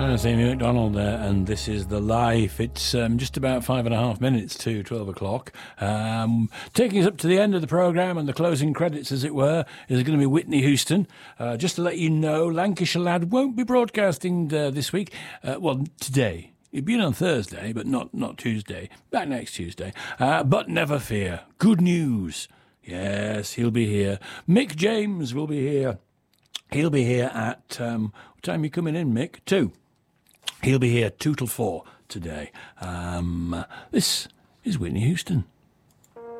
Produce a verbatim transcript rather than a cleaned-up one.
That's Amy McDonald there, and this is The Life. It's um, just about five and a half minutes to twelve o'clock. Um, taking us up to the end of the programme and the closing credits, as it were, is going to be Whitney Houston. Uh, just to let you know, Lancashire Lad won't be broadcasting uh, this week. Uh, well, today. It'd been on Thursday, but not, not Tuesday. Back next Tuesday. Uh, but never fear. Good news. Yes, he'll be here. Mick James will be here. He'll be here at... Um, what time are you coming in, Mick? Two. He'll be here two till four today. Um, this is Whitney Houston.